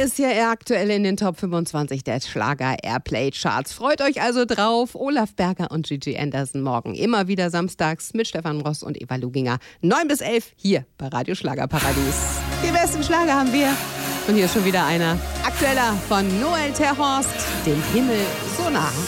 ist hier aktuell in den Top 25 der Schlager Airplay Charts. Freut euch also drauf. Olaf Berger und Gigi Anderson morgen immer wieder samstags mit Stefan Ross und Eva Luginger. 9 bis 11 hier bei Radio Schlagerparadies. Die besten Schlager haben wir. Und hier ist schon wieder einer. Aktueller von Noel Terhorst, dem Himmel so nah.